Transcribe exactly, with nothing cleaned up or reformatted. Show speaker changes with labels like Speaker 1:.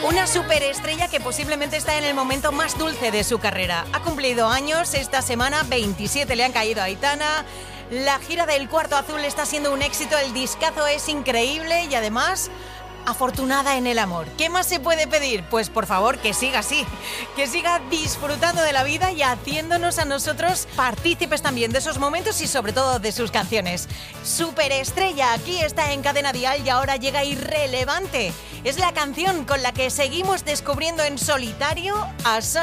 Speaker 1: Una superestrella que posiblemente está en el momento más dulce de su carrera. Ha cumplido años esta semana, veintisiete le han caído a Aitana. La gira del Cuarto Azul está siendo un éxito, el discazo es increíble y además afortunada en el amor. ¿Qué más se puede pedir? Pues por favor que siga así, que siga disfrutando de la vida y haciéndonos a nosotros partícipes también de esos momentos y sobre todo de sus canciones. Superestrella, aquí está en Cadena Dial y ahora llega Irrelevante. Es la canción con la que seguimos descubriendo en solitario a Sonia.